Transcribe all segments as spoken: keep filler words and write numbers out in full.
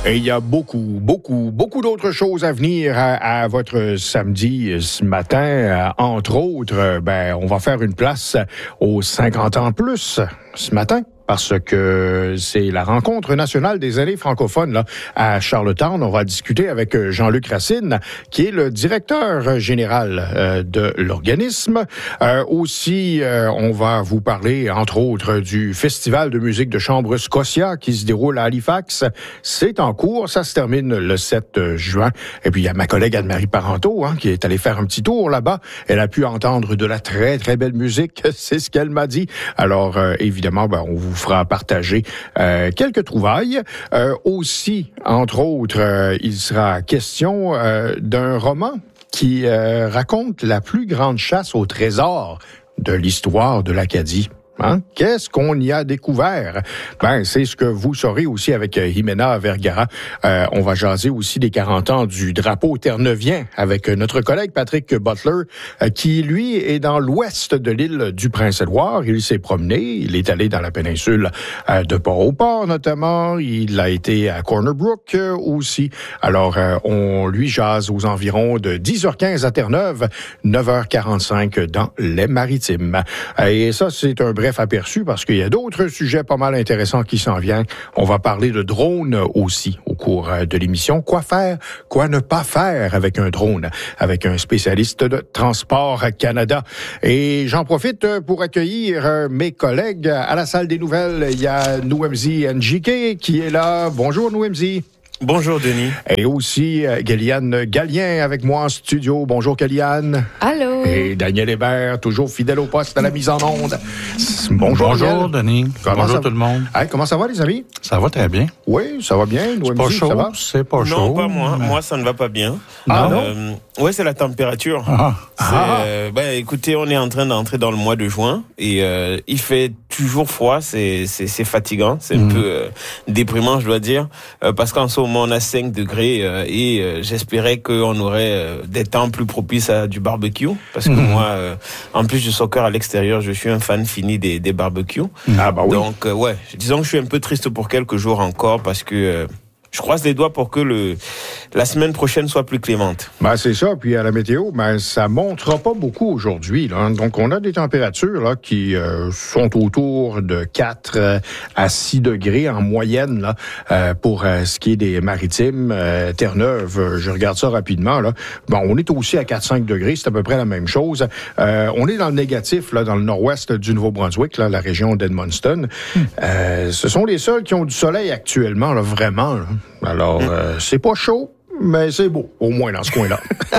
Et il y a beaucoup, beaucoup, beaucoup d'autres choses à venir à, à votre samedi ce matin. Entre autres, ben, on va faire une place aux cinquante ans plus ce matin. Parce que c'est la rencontre nationale des aînés francophones là, à Charlottetown. On va discuter avec Jean-Luc Racine, qui est le directeur général euh, de l'organisme. Euh, aussi, euh, on va vous parler, entre autres, du Festival de musique de chambre Scotia qui se déroule à Halifax. C'est en cours, ça se termine le sept juin. Et puis, il y a ma collègue Anne-Marie Parenteau hein, qui est allée faire un petit tour là-bas. Elle a pu entendre de la très, très belle musique. C'est ce qu'elle m'a dit. Alors, euh, évidemment, ben, on vous fera partager euh, quelques trouvailles. Euh, aussi, entre autres, euh, il sera question euh, d'un roman qui euh, raconte la plus grande chasse au trésor de l'histoire de l'Acadie. Hein? Qu'est-ce qu'on y a découvert? Ben, c'est ce que vous saurez aussi avec euh, Jimena Vergara. Euh, on va jaser aussi des quarante ans du drapeau terre-neuvien avec euh, notre collègue Patrick Butler, euh, qui, lui, est dans l'ouest de l'île du Prince-Édouard. Il s'est promené, il est allé dans la péninsule euh, de Port-au-Port, notamment. Il a été à Corner Brook euh, aussi. Alors, euh, on lui jase aux environs de dix heures quinze à Terre-Neuve, neuf heures quarante-cinq dans les Maritimes. Euh, et ça, c'est un bref aperçu parce qu'il y a d'autres sujets pas mal intéressants qui s'en viennent. On va parler de drones aussi au cours de l'émission. Quoi faire, quoi ne pas faire avec un drone, avec un spécialiste de Transport Canada. Et j'en profite pour accueillir mes collègues à la salle des nouvelles. Il y a Nouemzi Njike qui est là. Bonjour Nouemzi. Bonjour Denis. Et aussi euh, Kéliane Gallien avec moi en studio. Bonjour Kéliane. Allô. Et Daniel Hébert, toujours fidèle au poste à la mise en onde. Bonjour Bonjour Denis. Comment Bonjour ça... tout le monde. Hey, comment ça va les amis? Ça va très bien. Oui, ça va bien. C'est pas chaud, ça va? c'est pas chaud. Non, pas moi. Mais... Moi, ça ne va pas bien. Ah non? Euh, oui, c'est la température. Ah. C'est, Ah. euh, ben, écoutez, on est en train d'entrer dans le mois de juin et euh, il fait toujours froid. C'est, c'est, c'est fatigant. C'est mm. un peu euh, déprimant, je dois dire, euh, parce qu'en ce moment, on a cinq degrés euh, et euh, j'espérais qu'on aurait euh, des temps plus propices à du barbecue. Parce que mm. moi, euh, en plus du soccer à l'extérieur, je suis un fan fini des, des barbecues. Mm. Ah bah oui. Donc, euh, ouais, disons que je suis un peu triste pour quelques jours encore parce que... Euh, Je croise les doigts pour que le, la semaine prochaine soit plus clémente. Ben, c'est ça. Puis à la météo, ben, ça montera pas beaucoup aujourd'hui. Là. Donc, on a des températures là, qui euh, sont autour de quatre à six degrés en moyenne là, euh, pour euh, ce qui est des maritimes. Euh, Terre-Neuve, je regarde ça rapidement. Là. Bon, on est aussi à quatre à cinq degrés. C'est à peu près la même chose. Euh, on est dans le négatif là, dans le nord-ouest du Nouveau-Brunswick, là, la région d'Edmundston. Mm. Euh, ce sont les seuls qui ont du soleil actuellement, là, vraiment. Là. Alors, euh, c'est pas chaud, mais c'est beau, au moins dans ce coin-là.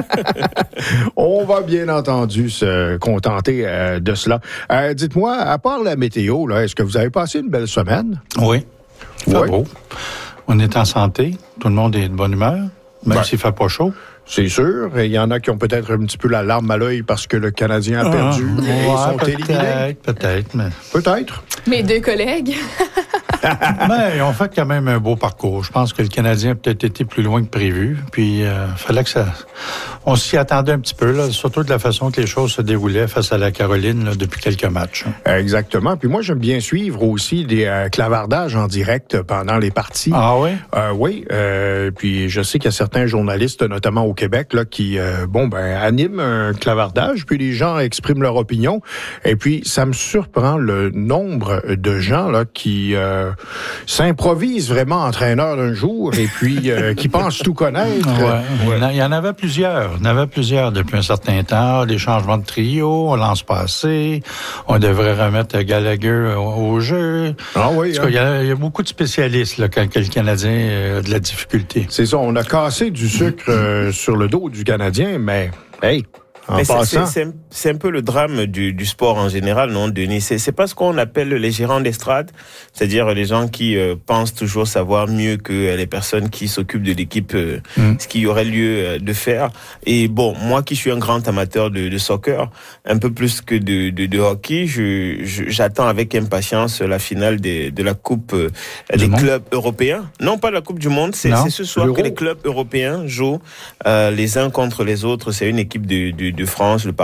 On va bien entendu se contenter euh, de cela. Euh, dites-moi, à part la météo, là, est-ce que vous avez passé une belle semaine? Oui, il fait oui. beau. On est en santé, tout le monde est de bonne humeur, même ben. s'il fait pas chaud. C'est sûr. Il y en a qui ont peut-être un petit peu la larme à l'œil parce que le Canadien a perdu ah, et ouais, sont peut-être, éliminés. Peut-être, mais... Peut-être. Mes deux collègues. Mais ils ont fait quand même un beau parcours. Je pense que le Canadien a peut-être été plus loin que prévu. Puis, il euh, fallait que ça... On s'y attendait un petit peu, là, surtout de la façon que les choses se déroulaient face à la Caroline là, depuis quelques matchs. Hein. Exactement. Puis moi, j'aime bien suivre aussi des euh, clavardages en direct pendant les parties. Ah oui? Euh, oui. Euh, puis je sais qu'il y a certains journalistes, notamment au Québec, là, qui, euh, bon, ben, animent un clavardage, puis les gens expriment leur opinion. Et puis, ça me surprend le nombre de gens là qui euh, s'improvisent vraiment entraîneurs d'un jour et puis euh, qui pensent tout connaître. Ouais, ouais. Il y en avait plusieurs. Il y en avait plusieurs depuis un certain temps. Des changements de trio, on lance pas assez. On devrait remettre Gallagher au, au jeu. Ah oui. Parce hein. qu'il y a, il y a beaucoup de spécialistes là, quand, quand le Canadien a de la difficulté. C'est ça. On a cassé du sucre euh, sur le dos du Canadien, mais hey. En Mais c'est, passant... c'est, c'est, c'est un peu le drame du, du sport en général, non, Denis? C'est, c'est pas ce qu'on appelle les gérants d'estrade, c'est-à-dire les gens qui euh, pensent toujours savoir mieux que euh, les personnes qui s'occupent de l'équipe, euh, mm. ce qu'il y aurait lieu euh, de faire. Et bon, moi qui suis un grand amateur de, de soccer, un peu plus que de, de, de hockey, je, je, j'attends avec impatience la finale des, de la Coupe euh, des monde. clubs européens. Non, pas la Coupe du Monde, c'est, c'est ce soir L'Euro. que les clubs européens jouent euh, les uns contre les autres. C'est une équipe de, de de France, le Paris Saint-Germain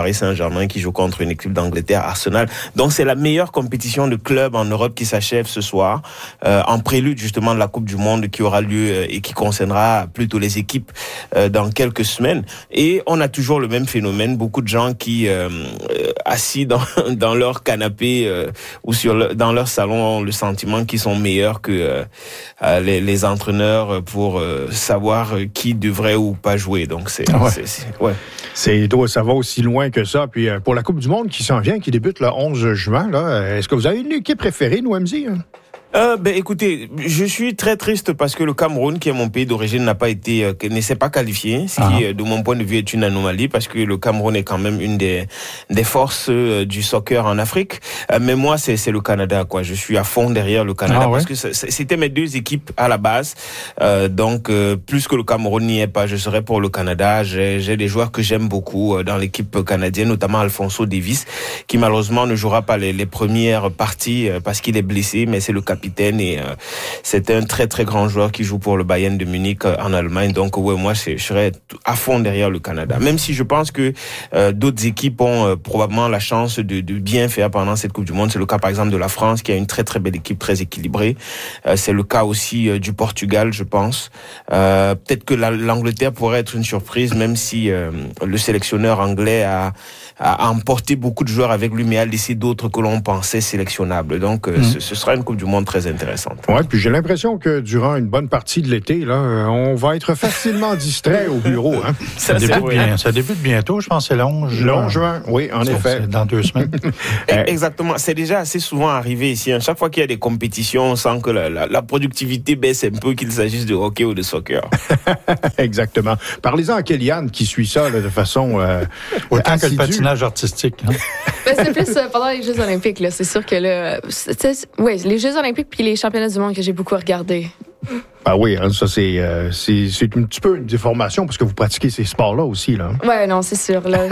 Saint-Germain qui joue contre une équipe d'Angleterre, Arsenal. Donc c'est la meilleure compétition de clubs en Europe qui s'achève ce soir, euh, en prélude justement de la Coupe du Monde qui aura lieu euh, et qui concernera plutôt les équipes euh, dans quelques semaines. Et on a toujours le même phénomène, beaucoup de gens qui euh, euh, assis dans dans leur canapé euh, ou sur le, dans leur salon ont le sentiment qu'ils sont meilleurs que euh, les, les entraîneurs pour euh, savoir qui devrait ou pas jouer. Donc c'est, ouais. c'est, c'est ouais. C'est, ça va aussi loin que ça. Puis euh, pour la Coupe du Monde qui s'en vient, qui débute le onze juin, là, est-ce que vous avez une équipe préférée, Nouamzi? Hein? Euh, ben écoutez, je suis très triste parce que le Cameroun, qui est mon pays d'origine, n'a pas été, euh, ne s'est pas qualifié, ce qui, euh, de mon point de vue, est une anomalie parce que le Cameroun est quand même une des des forces euh, du soccer en Afrique. Euh, mais moi, c'est c'est le Canada, quoi. Je suis à fond derrière le Canada ah, ouais? parce que c'est, c'était mes deux équipes à la base. Euh, donc, euh, plus que le Cameroun n'y est pas, je serais pour le Canada. J'ai j'ai des joueurs que j'aime beaucoup euh, dans l'équipe canadienne, notamment Alphonso Davies, qui malheureusement ne jouera pas les, les premières parties euh, parce qu'il est blessé, mais c'est le capitaine. Et euh, c'est un très très grand joueur qui joue pour le Bayern de Munich euh, en Allemagne. Donc ouais, moi je serais à fond derrière le Canada. Même si je pense que euh, d'autres équipes ont euh, probablement la chance de, de bien faire pendant cette Coupe du Monde. C'est le cas par exemple de la France qui a une très très belle équipe, très équilibrée. Euh, c'est le cas aussi euh, du Portugal, je pense. Euh, peut-être que la, l'Angleterre pourrait être une surprise, même si euh, le sélectionneur anglais a, a emporté beaucoup de joueurs avec lui, mais a laissé d'autres que l'on pensait sélectionnables. Donc euh, mmh. ce, ce sera une Coupe du Monde très intéressante. Ouais, puis j'ai l'impression que durant une bonne partie de l'été, là, on va être facilement distrait au bureau. Hein? Ça, ça, débute bien, ça débute bientôt, je pense, c'est le onze juin. Le onze juin, oui, en ça, effet. C'est dans deux semaines. Exactement. C'est déjà assez souvent arrivé ici. À chaque fois qu'il y a des compétitions, on sent que la, la, la productivité baisse un peu, qu'il s'agisse de hockey ou de soccer. Exactement. Parlez-en à Kéliane qui suit ça là, de façon euh, autant que le patinage artistique. Hein? Ben, c'est plus euh, pendant les Jeux olympiques. Là. C'est sûr que là, oui, les Jeux olympiques puis les championnats du monde que j'ai beaucoup regardé. Ah oui, hein, ça c'est, euh, c'est c'est un petit peu une déformation parce que vous pratiquez ces sports-là aussi, là. Ouais, non, c'est sûr, là.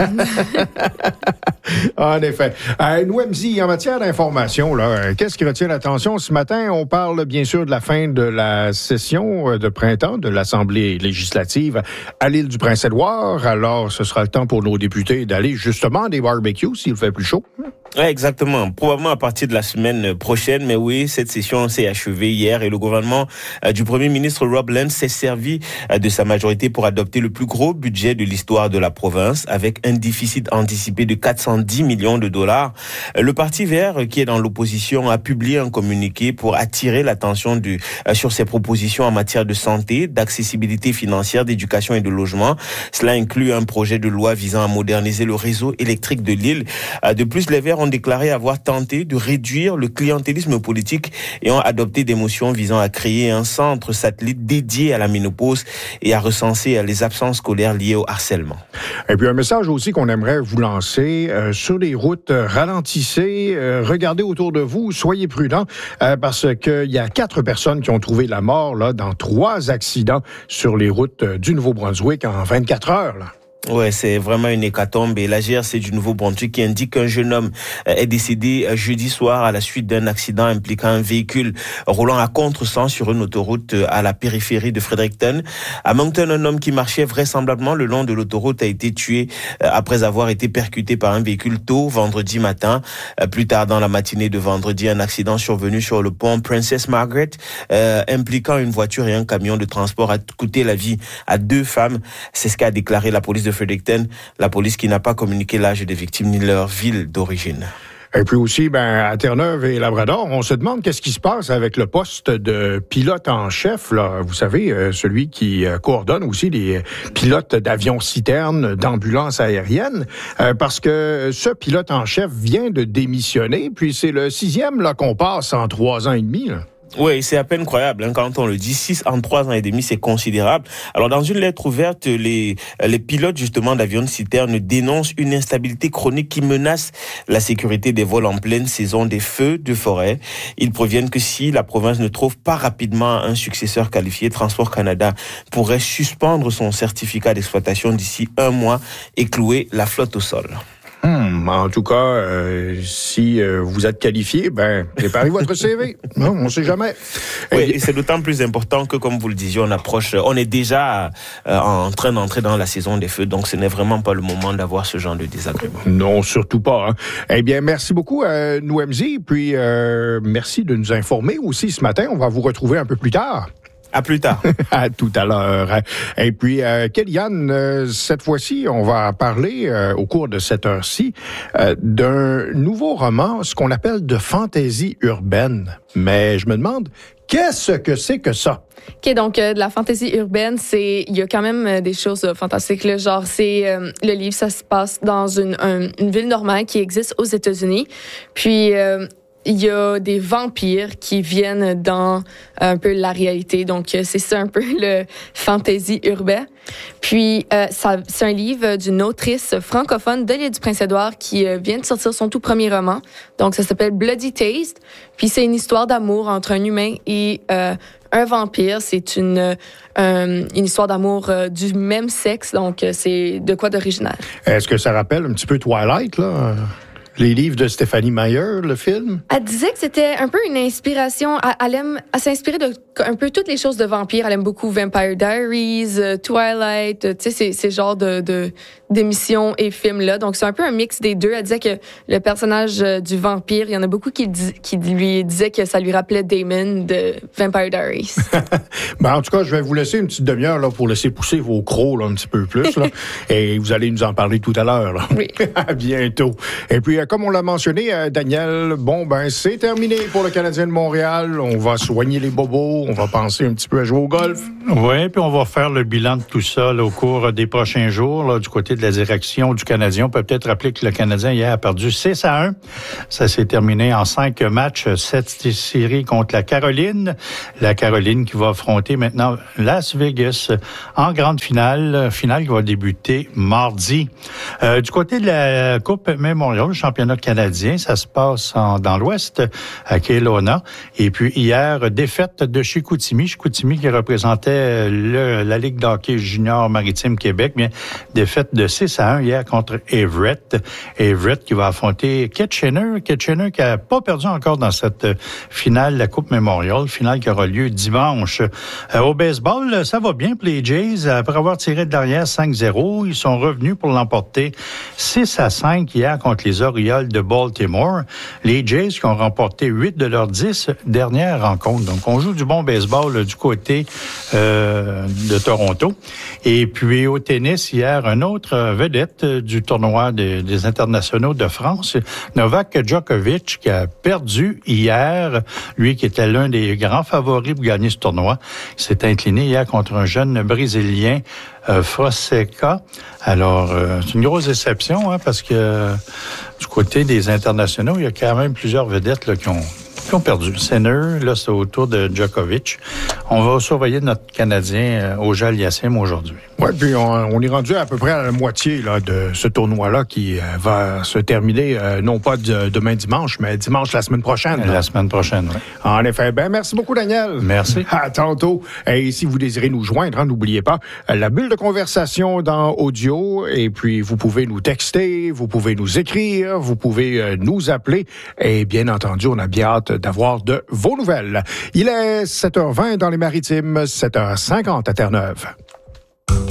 En effet. Euh, Nouamzi, en matière d'information, là, qu'est-ce qui retient l'attention ce matin? On parle bien sûr de la fin de la session de printemps de l'Assemblée législative à l'île du Prince-Édouard. Alors, ce sera le temps pour nos députés d'aller justement à des barbecues s'il fait plus chaud. Ouais, exactement. Probablement à partir de la semaine prochaine. Mais oui, cette session s'est achevée hier et le gouvernement euh, du Premier ministre Rob Laing s'est servi euh, de sa majorité pour adopter le plus gros budget de l'histoire de la province avec un déficit anticipé de quatre cent dix millions de dollars. Euh, le Parti vert, euh, qui est dans l'opposition, a publié un communiqué pour attirer l'attention du, euh, sur ses propositions en matière de santé, d'accessibilité financière, d'éducation et de logement. Cela inclut un projet de loi visant à moderniser le réseau électrique de l'île. Euh, de plus, les Verts ont déclaré avoir tenté de réduire le clientélisme politique et ont adopté des motions visant à créer un centre satellite dédié à la ménopause et à recenser les absences scolaires liées au harcèlement. Et puis un message aussi qu'on aimerait vous lancer. Euh, sur les routes, euh, ralentissez, euh, regardez autour de vous, soyez prudents euh, parce qu'il y a quatre personnes qui ont trouvé la mort là, dans trois accidents sur les routes euh, du Nouveau-Brunswick en vingt-quatre heures. Là. Ouais, c'est vraiment une hécatombe. Et la G R C du Nouveau-Brunswick qui indique qu'un jeune homme est décédé jeudi soir à la suite d'un accident impliquant un véhicule roulant à contresens sur une autoroute à la périphérie de Fredericton. À Moncton, un homme qui marchait vraisemblablement le long de l'autoroute a été tué après avoir été percuté par un véhicule tôt vendredi matin. Plus tard dans la matinée de vendredi, un accident survenu sur le pont Princess Margaret euh, impliquant une voiture et un camion de transport a coûté la vie à deux femmes. C'est ce qu'a déclaré la police de Fredericton, la police qui n'a pas communiqué l'âge des victimes ni leur ville d'origine. Et puis aussi, ben, à Terre-Neuve et Labrador, on se demande qu'est-ce qui se passe avec le poste de pilote en chef, là. Vous savez, euh, celui qui euh, coordonne aussi les pilotes d'avions citernes, d'ambulances aériennes, euh, parce que ce pilote en chef vient de démissionner, puis c'est le sixième là qu'on passe en trois ans et demi, là. Oui, c'est à peine croyable hein, quand on le dit. Six en trois ans et demi, c'est considérable. Alors, dans une lettre ouverte, les les pilotes justement d'avions de citernes dénoncent une instabilité chronique qui menace la sécurité des vols en pleine saison des feux de forêt. Ils préviennent que si la province ne trouve pas rapidement un successeur qualifié, Transport Canada pourrait suspendre son certificat d'exploitation d'ici un mois et clouer la flotte au sol. Hmm. Hmm, en tout cas, euh, si euh, vous êtes qualifié, ben, préparez votre C V. Non, on ne sait jamais. Oui, et c'est d'autant plus important que, comme vous le disiez, on approche, on est déjà euh, en train d'entrer dans la saison des feux, donc ce n'est vraiment pas le moment d'avoir ce genre de désagrément. Non, surtout pas. Hein. Eh bien, merci beaucoup, euh, Nouemzi, puis euh, merci de nous informer aussi ce matin. On va vous retrouver un peu plus tard. À plus tard. À tout à l'heure. Et puis, euh, Kellyanne, euh, cette fois-ci, on va parler, euh, au cours de cette heure-ci, euh, d'un nouveau roman, ce qu'on appelle de fantaisie urbaine. Mais je me demande, qu'est-ce que c'est que ça? OK, donc euh, de la fantaisie urbaine, c'est il y a quand même euh, des choses euh, fantastiques. Là, genre, c'est euh, le livre, ça se passe dans une, un, une ville normale qui existe aux États-Unis. Puis... Euh, il y a des vampires qui viennent dans un peu la réalité. Donc, c'est ça un peu le fantasy urbain. Puis, euh, ça, c'est un livre d'une autrice francophone de l'île du Prince-Édouard qui euh, vient de sortir son tout premier roman. Donc, ça s'appelle Bloody Taste. Puis, c'est une histoire d'amour entre un humain et euh, un vampire. C'est une, euh, une histoire d'amour euh, du même sexe. Donc, c'est de quoi d'original. Est-ce que ça rappelle un petit peu Twilight, là? Les livres de Stéphanie Meyer, le film? Elle disait que c'était un peu une inspiration. Elle, elle aime, elle s'inspirait de un peu toutes les choses de vampires. Elle aime beaucoup Vampire Diaries, uh, Twilight, tu sais, ces, ces genres de, de, d'émissions et films-là. Donc, c'est un peu un mix des deux. Elle disait que le personnage du vampire, il y en a beaucoup qui, qui lui disaient que ça lui rappelait Damon de Vampire Diaries. Ben, en tout cas, je vais vous laisser une petite demi-heure là, pour laisser pousser vos crocs là, un petit peu plus. Là, et vous allez nous en parler tout à l'heure. Là. Oui. À bientôt. Et puis, comme on l'a mentionné, Daniel, bon, ben, c'est terminé pour le Canadien de Montréal. On va soigner les bobos. On va penser un petit peu à jouer au golf. Oui, puis on va faire le bilan de tout ça là, au cours des prochains jours là, du côté de la direction du Canadien. On peut peut-être rappeler que le Canadien hier a perdu six à un. Ça s'est terminé en cinq matchs, sept séries contre la Caroline. La Caroline qui va affronter maintenant Las Vegas en grande finale. Finale qui va débuter mardi. Euh, du côté de la Coupe Memorial, le championnat canadien, ça se passe en, dans l'Ouest, à Kelowna. Et puis hier, défaite de Chicoutimi. Chicoutimi qui représentait le, la Ligue d'hockey junior maritime Québec. Bien, défaite de six à un hier contre Everett. Everett qui va affronter Kitchener. Kitchener qui n'a pas perdu encore dans cette finale, la Coupe Memorial. Finale qui aura lieu dimanche. Euh, au baseball, ça va bien pour les Jays. Après avoir tiré de l'arrière cinq zéro, ils sont revenus pour l'emporter six à cinq hier contre les Orioles de Baltimore. Les Jays qui ont remporté huit de leurs dix dernières rencontres. Donc, on joue du bon baseball là, du côté euh, de Toronto. Et puis, au tennis, hier, un autre vedette du tournoi de, des internationaux de France, Novak Djokovic, qui a perdu hier, lui qui était l'un des grands favoris pour gagner ce tournoi. Il s'est incliné hier contre un jeune Brésilien, euh, Fonseca. Alors, euh, c'est une grosse déception, hein, parce que euh, du côté des internationaux, il y a quand même plusieurs vedettes là, qui ont qui ont perdu. Sinner, là, c'est au tour de Djokovic. On va surveiller notre Canadien euh, Auger Aliassime aujourd'hui. Oui, puis on, on est rendu à peu près à la moitié là, de ce tournoi-là qui euh, va se terminer, euh, non pas de, demain dimanche, mais dimanche la semaine prochaine. Là. La semaine prochaine, oui. En effet. Ben, merci beaucoup, Daniel. Merci. À tantôt. Et si vous désirez nous joindre, hein, n'oubliez pas la bulle de conversation dans audio. Et puis, vous pouvez nous texter, vous pouvez nous écrire, vous pouvez euh, nous appeler. Et bien entendu, on a bien hâte d'avoir de vos nouvelles. Il est sept heures vingt dans les Maritimes, sept heures cinquante à Terre-Neuve.